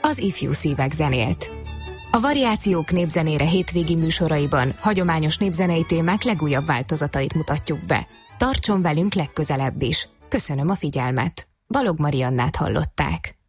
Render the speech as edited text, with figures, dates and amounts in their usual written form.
az Ifjú Szívek zenélt. A Variációk népzenére hétvégi műsoraiban hagyományos népzenei témák legújabb változatait mutatjuk be. Tartson velünk legközelebb is. Köszönöm a figyelmet. Balog Mariannát hallották.